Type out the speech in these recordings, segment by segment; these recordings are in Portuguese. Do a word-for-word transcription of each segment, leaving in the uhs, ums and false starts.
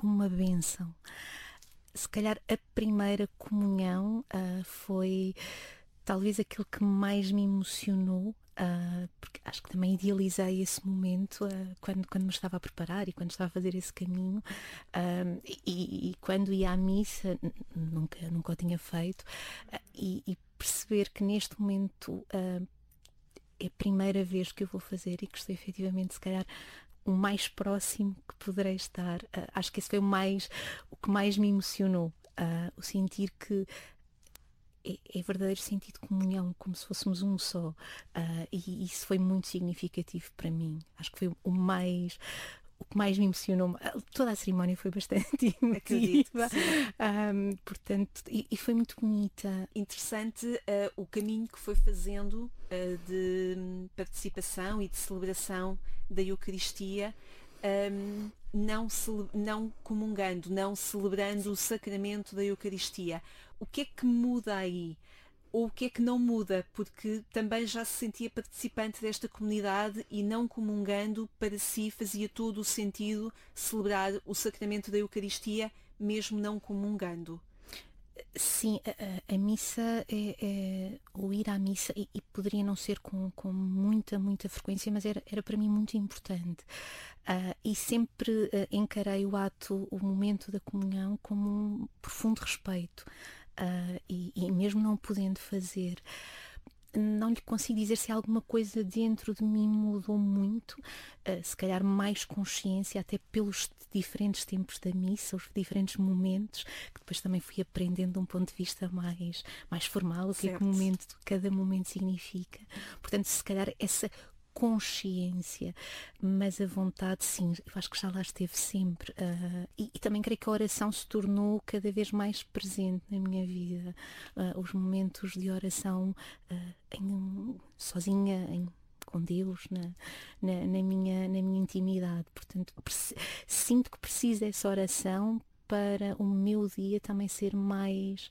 como uma bênção. Se calhar a primeira comunhão uh, foi talvez aquilo que mais me emocionou, uh, porque acho que também idealizei esse momento uh, quando, quando me estava a preparar e quando estava a fazer esse caminho, uh, e, e quando ia à missa, nunca, nunca o tinha feito, uh, e, e perceber que neste momento uh, é a primeira vez que eu vou fazer e que estou efetivamente, se calhar, o mais próximo que poderei estar. Uh, acho que esse foi o, mais, o que mais me emocionou, uh, o sentir que É, é verdadeiro sentido de comunhão, como se fôssemos um só, uh, e isso foi muito significativo para mim. Acho que foi o mais o que mais me emocionou. Toda a cerimónia foi bastante emotiva, um, portanto, e, e foi muito bonita. Interessante uh, o caminho que foi fazendo uh, de participação e de celebração da Eucaristia, um, não, cele- não comungando, não celebrando o sacramento da Eucaristia. O que é que muda aí? Ou o que é que não muda? Porque também já se sentia participante desta comunidade e não comungando, para si fazia todo o sentido celebrar o sacramento da Eucaristia, mesmo não comungando. Sim, a, a- a missa é, é o ir à missa, e, e poderia não ser com, com muita, muita frequência, mas era, era para mim muito importante. Ah, e sempre ah, encarei o ato, o momento da comunhão, como um profundo respeito. Ah, e, e mesmo não podendo fazer, não lhe consigo dizer se alguma coisa dentro de mim mudou muito, uh, se calhar mais consciência, até pelos diferentes tempos da missa, os diferentes momentos, que depois também fui aprendendo de um ponto de vista mais, mais formal, o que é que o momento, cada momento significa. Portanto, se calhar essa consciência, mas a vontade, sim, eu acho que já lá esteve sempre, uh, e, e também creio que a oração se tornou cada vez mais presente na minha vida. Uh, os momentos de oração, uh, em, sozinha, em, com Deus, na, na, na, minha, na minha intimidade. Portanto, sinto que preciso dessa oração para o meu dia também ser mais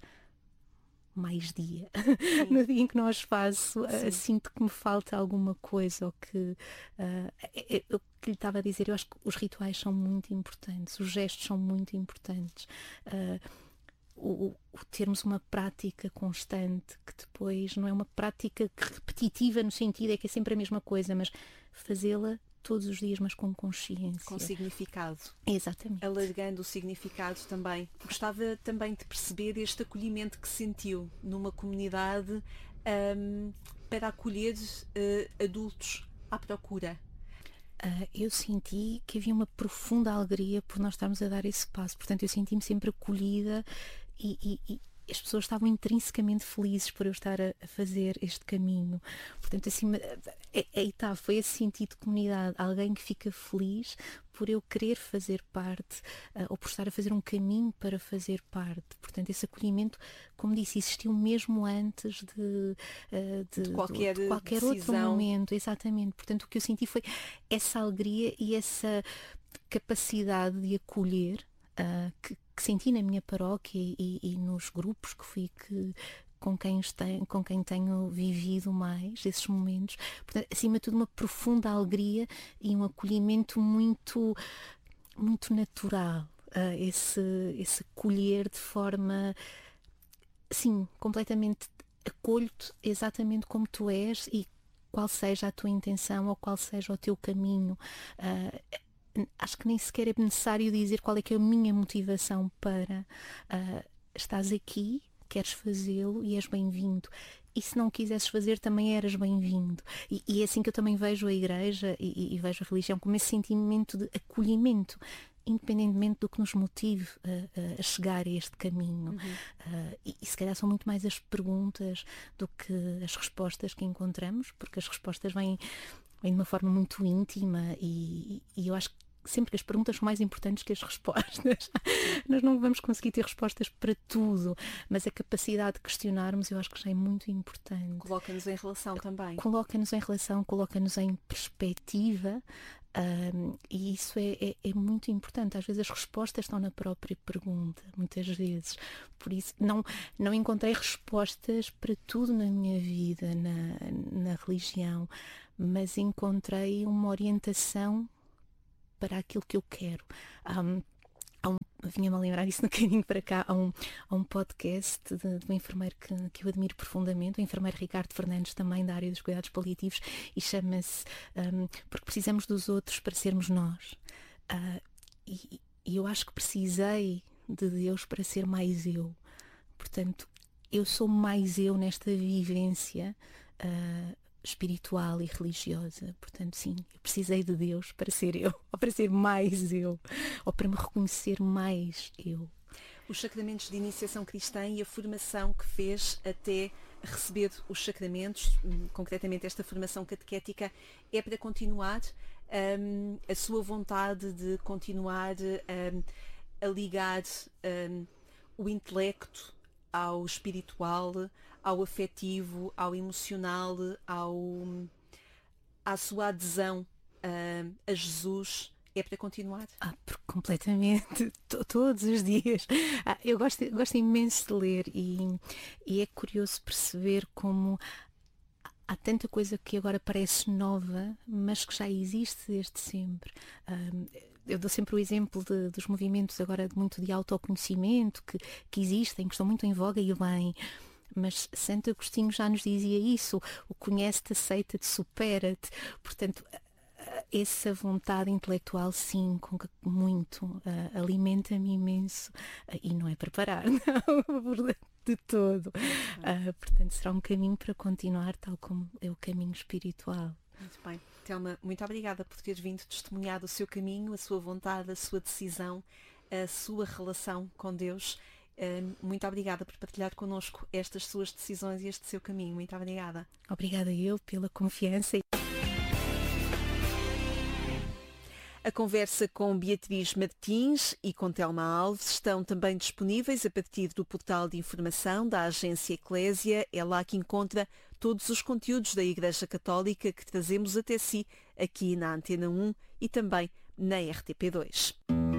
mais dia. No dia em que nós faço, uh, sinto que me falta alguma coisa, ou que uh, é, é, o que lhe estava a dizer, eu acho que os rituais são muito importantes, os gestos são muito importantes. Uh, o, o termos uma prática constante, que depois não é uma prática repetitiva no sentido é que é sempre a mesma coisa, mas fazê-la todos os dias, mas com consciência. Com significado. Exatamente. Alargando o significado também. Gostava também de perceber este acolhimento que sentiu numa comunidade, um, para acolher uh, adultos à procura. Uh, eu senti que havia uma profunda alegria por nós estarmos a dar esse passo. Portanto, eu senti-me sempre acolhida, e, e, e as pessoas estavam intrinsecamente felizes por eu estar a, a fazer este caminho. Portanto, assim, é, é, tá, foi esse sentido de comunidade, alguém que fica feliz por eu querer fazer parte, uh, ou por estar a fazer um caminho para fazer parte. Portanto, esse acolhimento, como disse, existiu mesmo antes de, uh, de, de qualquer, de, de qualquer outro momento. Exatamente. Portanto, o que eu senti foi essa alegria e essa capacidade de acolher, uh, que, que senti na minha paróquia e, e nos grupos que fui que com quem, tenho, com quem tenho vivido mais esses momentos. Portanto, acima de tudo, uma profunda alegria e um acolhimento muito, muito natural. Uh, esse, esse acolher de forma, sim, completamente, acolho-te exatamente como tu és, e qual seja a tua intenção ou qual seja o teu caminho. Uh, acho que nem sequer é necessário dizer qual é que é a minha motivação para uh, estás aqui, queres fazê-lo e és bem-vindo. E se não quisesses fazer, também eras bem-vindo. E, e é assim que eu também vejo a Igreja e, e vejo a religião, como esse sentimento de acolhimento, independentemente do que nos motive a, a chegar a este caminho. Uhum. Uh, e, e se calhar são muito mais as perguntas do que as respostas que encontramos, porque as respostas vêm, vêm de uma forma muito íntima, e, e eu acho que sempre que as perguntas são mais importantes que as respostas. Nós não vamos conseguir ter respostas para tudo, mas a capacidade de questionarmos, eu acho que já é muito importante. Coloca-nos em relação também. Coloca-nos em relação, coloca-nos em perspectiva, um, e isso é, é, é muito importante. Às vezes as respostas estão na própria pergunta, muitas vezes. Por isso, não, não encontrei respostas para tudo na minha vida, na, na religião, mas encontrei uma orientação para aquilo que eu quero. Um, há um vinha-me a lembrar isso no caminho para cá, há um, há um podcast de, de um enfermeiro que, que eu admiro profundamente, o enfermeiro Ricardo Fernandes, também da área dos cuidados paliativos, e chama-se um, Porque Precisamos dos Outros para Sermos Nós. Uh, e, e eu acho que precisei de Deus para ser mais eu. Portanto, eu sou mais eu nesta vivência uh, espiritual e religiosa. Portanto, sim, eu precisei de Deus para ser eu, ou para ser mais eu, ou para me reconhecer mais eu. Os sacramentos de iniciação cristã e a formação que fez até receber os sacramentos, concretamente esta formação catequética, é para continuar um, a sua vontade de continuar um, a ligar um, o intelecto ao espiritual, ao afetivo, ao emocional, ao, à sua adesão uh, a Jesus, é para continuar? Ah, completamente, todos os dias. Ah, eu gosto, gosto imenso de ler e, e é curioso perceber como há tanta coisa que agora parece nova, mas que já existe desde sempre. Um, eu dou sempre o exemplo de, dos movimentos agora muito de autoconhecimento que, que existem, que estão muito em voga e bem. Mas Santo Agostinho já nos dizia isso, o conhece-te, aceita-te, supera-te. Portanto, essa vontade intelectual, sim, com que muito uh, alimenta-me imenso, uh, e não é para parar, não, de todo. Uh, portanto, será um caminho para continuar, tal como é o caminho espiritual. Muito bem. Telma, muito obrigada por teres vindo testemunhar o seu caminho, a sua vontade, a sua decisão, a sua relação com Deus. Uh, muito obrigada por partilhar connosco estas suas decisões e este seu caminho. Muito obrigada. Obrigada eu pela confiança. A conversa com Beatriz Martins e com Telma Alves estão também disponíveis a partir do portal de informação da Agência Eclésia. É lá que encontra todos os conteúdos da Igreja Católica que trazemos até si aqui na Antena um e também na R T P dois.